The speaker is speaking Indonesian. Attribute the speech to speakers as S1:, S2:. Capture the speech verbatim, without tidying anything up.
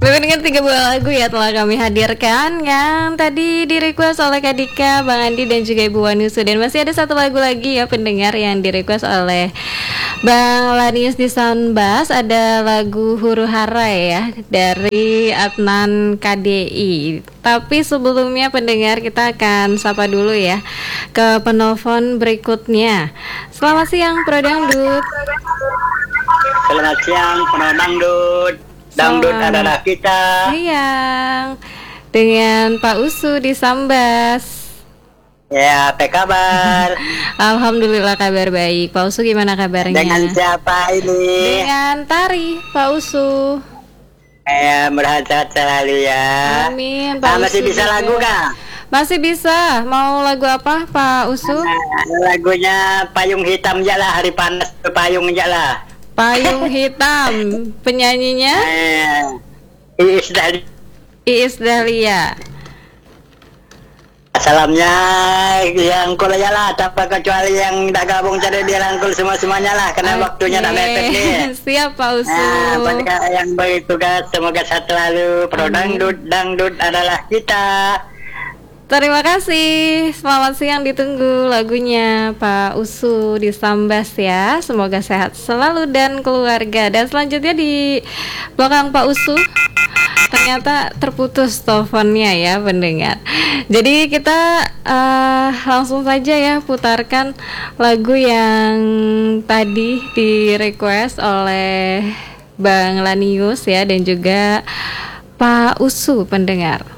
S1: Memang dengan tiga buah lagu ya telah kami hadirkan yang tadi di request oleh Kak Dika, Bang Andi dan juga Ibu Wanusu. Dan masih ada satu lagu lagi ya pendengar yang di request oleh Bang Lanius di Soundbass. Ada lagu Huru Hara ya dari Adnan K D I. Tapi sebelumnya pendengar kita akan sapa dulu ya ke penelpon berikutnya. Selamat siang Pro Dangdut.
S2: Selamat siang Pro Dangdut. Dangdut
S1: Selamat
S2: adalah kita.
S1: siang dengan Pak Usu di Sambas.
S2: Ya, apa kabar?
S1: Alhamdulillah kabar baik. Pak Usu gimana kabarnya?
S2: Dengan siapa ini?
S1: Dengan Tari, Pak Usu.
S2: Eh, mudah sehat selalu ya.
S1: Amin. Pak
S2: Ah, masih
S1: Usu
S2: bisa
S1: juga.
S2: lagu kah?
S1: Masih bisa. Mau lagu apa, Pak Usu?
S2: Nah, lagunya Payung Hitam aja lah, hari panas payung aja lah.
S1: Payung Hitam. Penyanyinya
S2: Eh, Iis dari
S1: Iis Dahlia.
S2: salamnya yang kul aja lah, tanpa kecuali yang tak gabung cari dia rangkul semua-semuanya lah, karena
S1: Oke.
S2: waktunya tak mepet nih.
S1: Siap Pak Usu.
S2: Nah, buat yang bertugas semoga sehat selalu. Pro
S1: Amin.
S2: Dangdut, Dangdut adalah kita.
S1: Terima kasih. Selamat siang, ditunggu lagunya Pak Usu di Sambas ya. Semoga sehat selalu dan keluarga. Dan selanjutnya di belakang Pak Usu ternyata terputus teleponnya ya pendengar. Jadi kita uh, langsung saja ya putarkan lagu yang tadi di request oleh Bang Lanius ya dan juga Pak Usu pendengar.